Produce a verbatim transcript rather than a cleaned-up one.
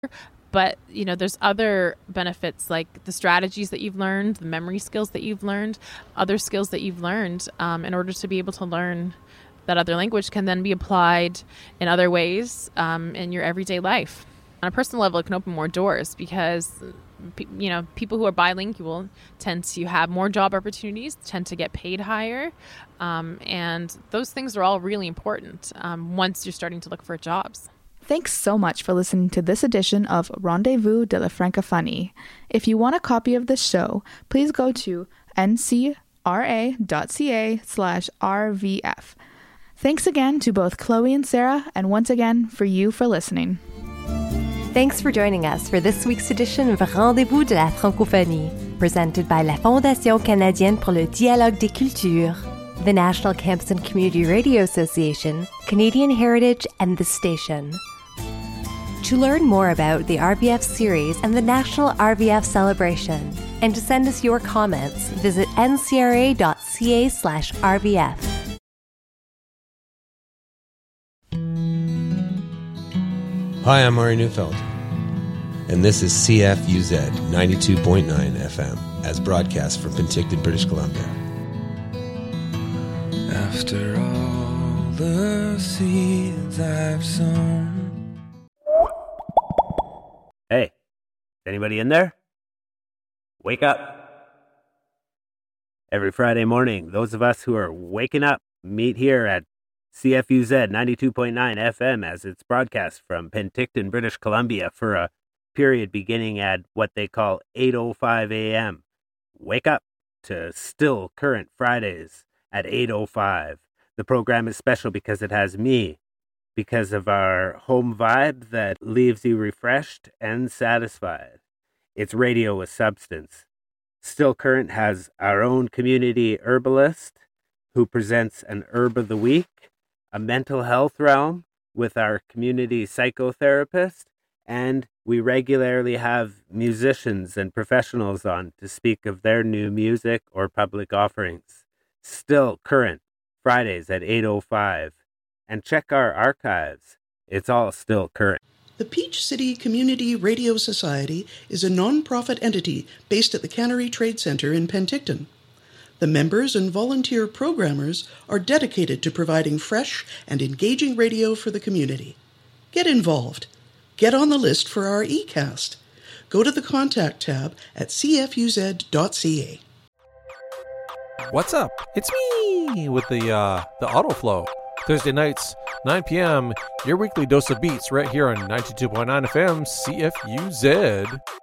But, you know, there's other benefits like the strategies that you've learned, the memory skills that you've learned, other skills that you've learned um, in order to be able to learn that other language can then be applied in other ways um, in your everyday life. On a personal level, it can open more doors because, you know, people who are bilingual tend to have more job opportunities, tend to get paid higher. Um, and those things are all really important um, once you're starting to look for jobs. Thanks so much for listening to this edition of Rendezvous de la Francophonie. If you want a copy of this show, please go to ncra.ca slash RVF. Thanks again to both Chloe and Sarah, and once again for you for listening. Thanks for joining us for this week's edition of Rendezvous de la Francophonie, presented by la Fondation canadienne pour le dialogue des cultures, the National Campus and Community Radio Association, Canadian Heritage, and The Station. To learn more about the R V F series and the National R V F celebration, and to send us your comments, visit ncra.ca slash RVF. Hi, I'm Murray Neufeld, and this is C F U Z ninety-two point nine F M, as broadcast from Penticton, British Columbia. After all the seeds I've sown. Hey, is anybody in there? Wake up. Every Friday morning, those of us who are waking up meet here at C F U Z ninety-two point nine F M as it's broadcast from Penticton, British Columbia for a period beginning at what they call eight oh five a.m. Wake up to Still Current Fridays at eight oh five. The program is special because it has me, because of our home vibe that leaves you refreshed and satisfied. It's radio with substance. Still Current has our own community herbalist who presents an herb of the week, a mental health realm with our community psychotherapist, and we regularly have musicians and professionals on to speak of their new music or public offerings. Still Current, Fridays at eight oh five. And check our archives. It's all still current. The Peach City Community Radio Society is a non-profit entity based at the Cannery Trade Centre in Penticton. The members and volunteer programmers are dedicated to providing fresh and engaging radio for the community. Get involved. Get on the list for our e-cast. Go to the Contact tab at c f u z dot c a. What's up? It's me with the uh, the Autoflow. Thursday nights, nine p.m., your weekly dose of beats right here on ninety-two point nine F M C F U Z.